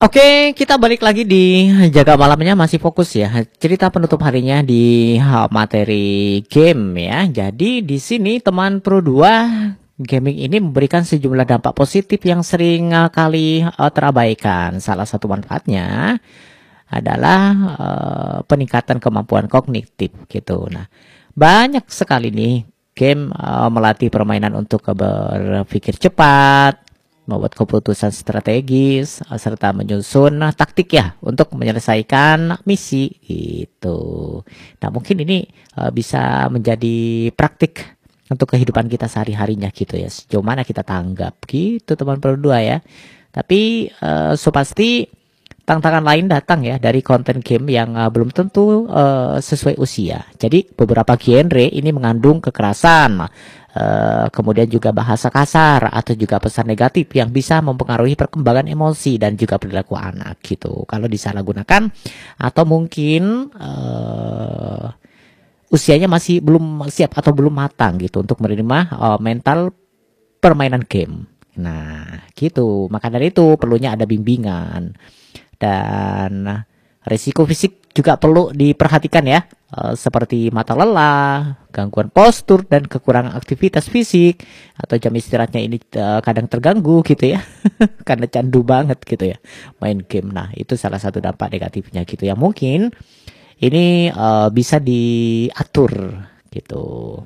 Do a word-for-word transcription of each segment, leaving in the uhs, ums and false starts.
Oke, kita balik lagi di Jaga Malamnya, masih fokus ya. Cerita penutup harinya di uh, materi game ya. Jadi di sini teman Pro dua, gaming ini memberikan sejumlah dampak positif yang sering uh, kali uh, terabaikan. Salah satu manfaatnya adalah uh, peningkatan kemampuan kognitif gitu. Nah, banyak sekali nih game uh, melatih permainan untuk berpikir cepat, membuat keputusan strategis, eh, serta menyusun eh, taktik ya untuk menyelesaikan misi gitu. Nah, mungkin ini eh, bisa menjadi praktik untuk kehidupan kita sehari-harinya gitu ya. Sejauh mana kita tanggap gitu teman berdua ya. Tapi eh, so pasti tantangan lain datang ya dari konten game yang uh, belum tentu uh, sesuai usia. Jadi beberapa genre ini mengandung kekerasan, uh, kemudian juga bahasa kasar atau juga pesan negatif yang bisa mempengaruhi perkembangan emosi dan juga perilaku anak gitu. Kalau disalahgunakan atau mungkin uh, usianya masih belum siap atau belum matang gitu untuk menerima uh, mental permainan game. Nah, gitu. Maka dari itu perlunya ada bimbingan. Dan risiko fisik juga perlu diperhatikan ya, e, seperti mata lelah, gangguan postur dan kekurangan aktivitas fisik, atau jam istirahatnya ini e, kadang terganggu gitu ya karena candu banget gitu ya main game. Nah, itu salah satu dampak negatifnya gitu ya, mungkin ini e, bisa diatur gitu.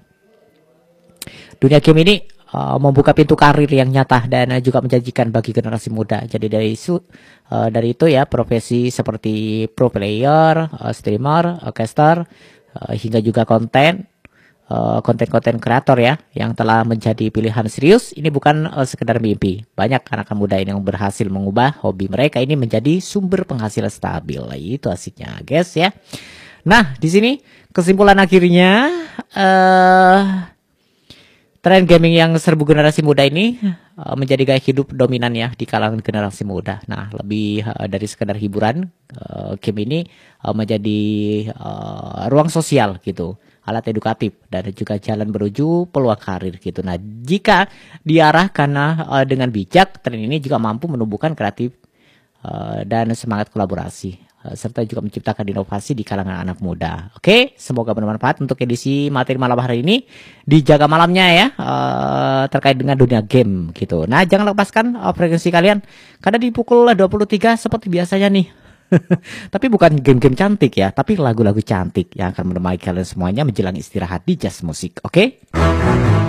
Dunia game ini uh, membuka pintu karir yang nyata dan uh, juga menjanjikan bagi generasi muda. Jadi dari isu uh, dari itu ya, profesi seperti pro player, uh, streamer, uh, caster, uh, hingga juga konten uh, konten-konten kreator ya yang telah menjadi pilihan serius. Ini bukan uh, sekedar mimpi. Banyak anak muda ini yang berhasil mengubah hobi mereka ini menjadi sumber penghasilan stabil. Itu asiknya, guys ya. Nah, di sini kesimpulan akhirnya eh uh, tren gaming yang serbu generasi muda ini uh, menjadi gaya hidup dominan ya di kalangan generasi muda. Nah, lebih uh, dari sekedar hiburan, uh, game ini uh, menjadi uh, ruang sosial gitu, alat edukatif dan juga jalan menuju peluang karir gitu. Nah, jika diarahkan uh, dengan bijak, tren ini juga mampu menumbuhkan kreatif uh, dan semangat kolaborasi, serta juga menciptakan inovasi di kalangan anak muda. Oke, semoga bermanfaat untuk edisi materi malam hari ini dijaga malamnya ya, uh, terkait dengan dunia game gitu. Nah, jangan lepaskan uh, frekuensi kalian karena di pukul dua puluh tiga seperti biasanya nih. Tapi bukan game-game cantik ya, tapi lagu-lagu cantik yang akan menemani kalian semuanya menjelang istirahat di Jazz Musik. Oke?